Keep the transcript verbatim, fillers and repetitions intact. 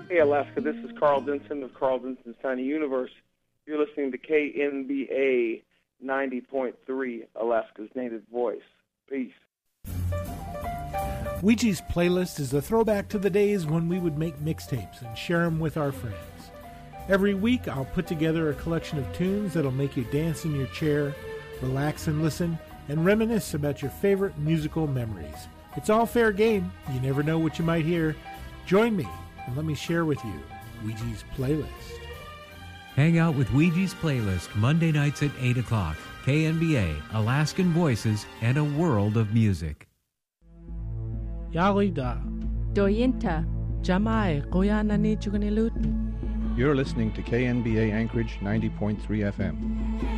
Hey, Alaska, this is Carl Denson of Carl Denson's Tiny Universe. You're listening to K N B A ninety point three, Alaska's native voice. Peace. Ouija's Playlist is a throwback to the days when we would make mixtapes and share them with our friends. Every week, I'll put together a collection of tunes that'll make you dance in your chair, relax and listen, and reminisce about your favorite musical memories. It's all fair game. You never know what you might hear. Join me and let me share with you Ouija's Playlist. Hang out with Ouija's Playlist Monday nights at eight o'clock. K N B A, Alaskan Voices, and a world of music. Yarida. Doyinta. Jamai, Koyanani Chuganilut. You're listening to K N B A Anchorage ninety point three F M.